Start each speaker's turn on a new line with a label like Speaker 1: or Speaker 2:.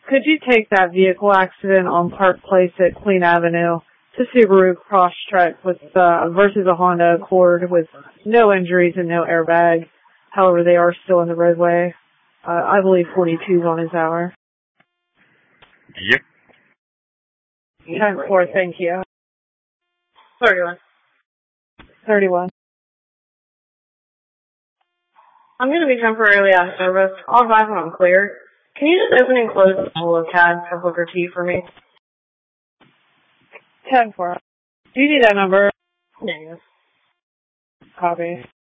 Speaker 1: Could you take that vehicle accident on Park Place at Queen Avenue to Subaru Crosstrek with versus a Honda Accord with no injuries and no airbag? However, they are still in the roadway. I believe 42 is on his hour.
Speaker 2: Yep.
Speaker 1: 10-4, thank you. 31. 31. I'm going to be temporarily out of service. I'll advise when I'm cleared. Can you just open and close the whole of CAD for Booker T for me? 10-4. Do you need that number?
Speaker 3: Yes.
Speaker 1: Copy.